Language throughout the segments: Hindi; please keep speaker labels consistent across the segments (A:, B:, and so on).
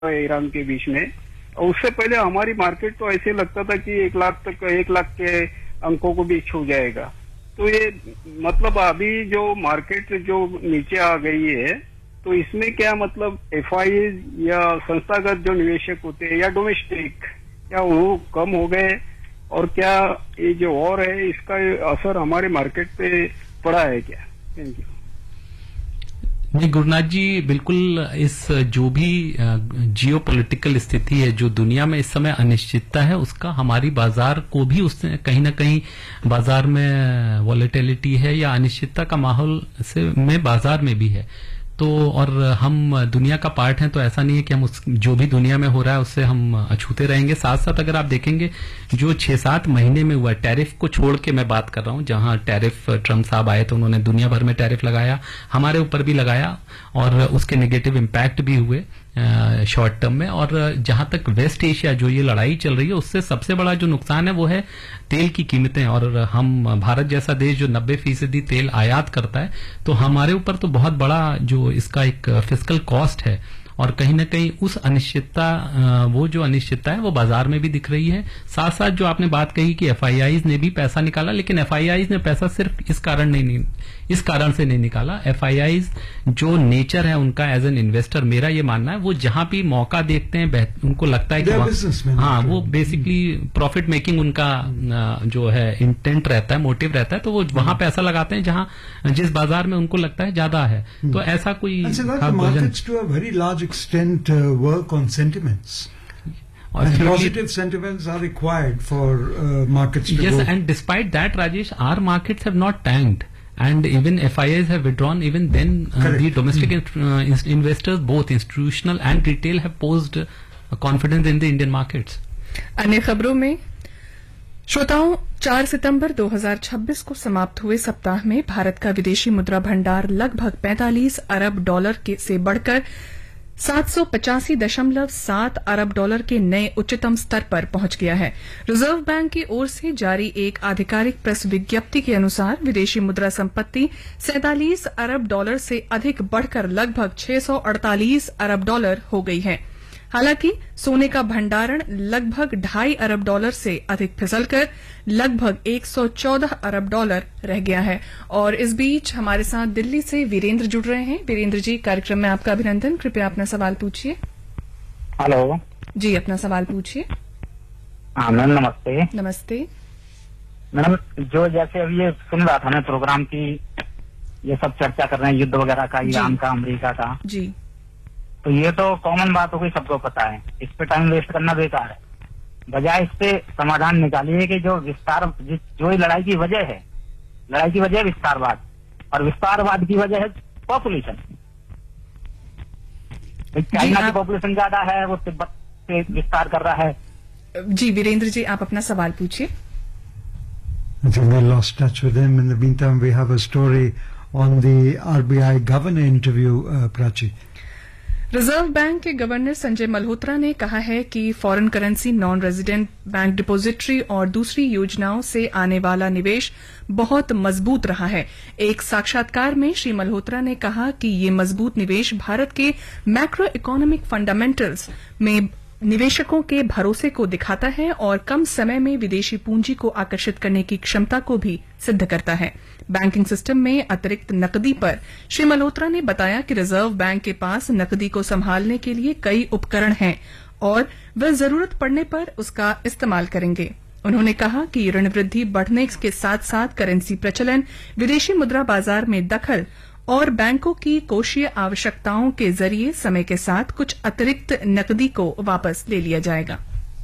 A: ईरान के बीच में। उससे पहले हमारी मार्केट तो ऐसे लगता था कि 1 लाख के अंकों को भी छू जाएगा। तो ये मतलब अभी जो मार्केट जो नीचे आ गई है, तो इसमें क्या मतलब एफआईज या संस्थागत जो निवेशक होते हैं या डोमेस्टिक, क्या वो कम हो गए, और क्या ये जो वॉर है इसका असर हमारे मार्केट पे पड़ा है क्या? Thank you.
B: नहीं गुरुनाथ जी, बिल्कुल इस जो भी जियो पॉलिटिकल स्थिति है, जो दुनिया में इस समय अनिश्चितता है, उसका हमारी बाजार को भी उससे कहीं ना कहीं बाजार में वॉलेटिलिटी है या अनिश्चितता का माहौल से में बाजार में भी है। तो और हम दुनिया का पार्ट हैं, तो ऐसा नहीं है कि हम उस जो भी दुनिया में हो रहा है उससे हम अछूते रहेंगे। साथ साथ अगर आप देखेंगे जो 6-7 महीने में हुआ, टैरिफ को छोड़ के मैं बात कर रहा हूं, जहां टैरिफ ट्रम्प साहब आए तो उन्होंने दुनिया भर में टैरिफ लगाया, हमारे ऊपर भी लगाया और उसके नेगेटिव इम्पैक्ट भी हुए शॉर्ट टर्म में। और जहां तक वेस्ट एशिया जो ये लड़ाई चल रही है, उससे सबसे बड़ा जो नुकसान है वो है तेल की कीमतें। और हम भारत जैसा देश जो 90% तेल आयात करता है, तो हमारे ऊपर तो बहुत बड़ा जो इसका एक फिस्कल कॉस्ट है। और कहीं ना कहीं उस अनिश्चितता, वो जो अनिश्चितता है वो बाजार में भी दिख रही है। साथ साथ जो आपने बात कही कि एफआईआईज ने भी पैसा निकाला, लेकिन एफआईआईज ने पैसा सिर्फ इस कारण से नहीं निकाला। एफआईआईज जो नेचर है उनका एज एन इन्वेस्टर, मेरा ये मानना है, वो जहां भी मौका देखते हैं, उनको लगता है कि हाँ, वो बेसिकली प्रॉफिट मेकिंग उनका जो है इंटेंट रहता है, मोटिव रहता है, तो वो वहां पैसा लगाते हैं जहां जिस बाजार में उनको लगता है ज्यादा है। तो ऐसा कोई
C: extent work on sentiments. And positive sentiments are required for markets to
B: yes,
C: go.
B: Yes, and despite that, Rajesh, our markets have not tanked. And even FIIs have withdrawn. Even then, the domestic investors, both institutional and retail, have posed confidence in the Indian markets.
D: अन्य खबरों में श्रोताओं, 4 सितंबर 2026 को समाप्त हुए सप्ताह में भारत का विदेशी मुद्रा भंडार लगभग 45 अरब डॉलर से बढ़कर 785.7 अरब डॉलर के नए उच्चतम स्तर पर पहुंच गया है। रिजर्व बैंक की ओर से जारी एक आधिकारिक प्रेस विज्ञप्ति के अनुसार विदेशी मुद्रा संपत्ति 47 अरब डॉलर से अधिक बढ़कर लगभग 648 अरब डॉलर हो गई है। हालांकि सोने का भंडारण लगभग 2.5 अरब डॉलर से अधिक फिसलकर लगभग 114 अरब डॉलर रह गया है। और इस बीच हमारे साथ दिल्ली से वीरेंद्र जुड़ रहे हैं। वीरेंद्र जी, कार्यक्रम में आपका अभिनंदन। कृपया अपना सवाल पूछिए।
E: हेलो
D: जी, अपना सवाल पूछिए।
E: हाँ मैम, नमस्ते।
D: नमस्ते
E: मैडम, जो जैसे अभी ये सुन रहा था मैं प्रोग्राम की, ये सब चर्चा कर रहे हैं युद्ध वगैरह का, ईरान का, अमेरिका का, जी, तो ये तो कॉमन बात हो गई, सबको पता है। इस पे टाइम वेस्ट करना बेकार है। बजाय इस पे समाधान निकालिए कि जो जो लड़ाई की वजह है, लड़ाई की वजह है विस्तारवाद, और विस्तारवाद की वजह है पॉपुलेशन। चाइना की पॉपुलेशन ज्यादा है, वो तिब्बत से विस्तार कर रहा है।
D: जी वीरेंद्र जी, आप अपना सवाल पूछिए।
C: I think we lost touch with him. In the meantime, we have a story on the RBI governor interview, Prachi.
D: Reserve bank के गवर्नर संजय मल्होत्रा ने कहा है कि foreign currency, non resident bank depository और दूसरी योजनाओं से आने वाला निवेश बहुत मजबूत रहा है। एक साक्षात्कार में श्री मल्होत्रा ने कहा कि ये मजबूत निवेश भारत के मैक्रो इकोनॉमिक फंडामेंटल्स में निवेशकों के भरोसे को दिखाता है और कम समय में विदेशी पूंजी को आकर्षित करने की क्षमता को भी सिद्ध करता है। बैंकिंग सिस्टम में अतिरिक्त नकदी पर श्री मल्होत्रा ने बताया कि रिजर्व बैंक के पास नकदी को संभालने के लिए कई उपकरण हैं और वह जरूरत पड़ने पर उसका इस्तेमाल करेंगे। उन्होंने कहा कि ऋण वृद्धि बढ़ने के साथ साथ करेंसी प्रचलन, विदेशी मुद्रा बाजार में दखल और बैंकों की कोषीय आवश्यकताओं के जरिए समय के साथ कुछ अतिरिक्त नकदी को वापस ले लिया जाएगा।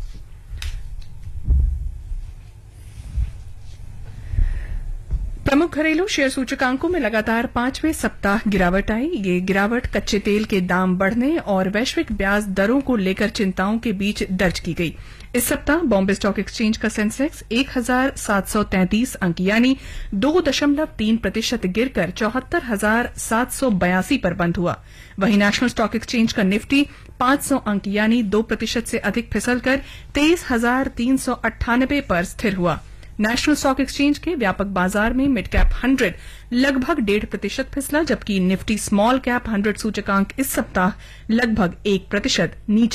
D: प्रमुख घरेलू शेयर सूचकांकों में लगातार 5वें सप्ताह गिरावट आई। ये गिरावट कच्चे तेल के दाम बढ़ने और वैश्विक ब्याज दरों को लेकर चिंताओं के बीच दर्ज की गई। इस सप्ताह बॉम्बे स्टॉक एक्सचेंज का सेंसेक्स 1733 अंक यानी 2.3% गिरकर 74,782 पर बंद हुआ। वहीं नेशनल स्टॉक एक्सचेंज का निफ्टी 500 अंक यानी 2% से अधिक फिसलकर 23,398 पर स्थिर हुआ। नेशनल स्टॉक एक्सचेंज के व्यापक बाजार में मिड कैप 100 लगभग 1.5% फिसला, जबकि निफ्टी स्मॉल कैप 100 सूचकांक इस सप्ताह लगभग 1% नीचे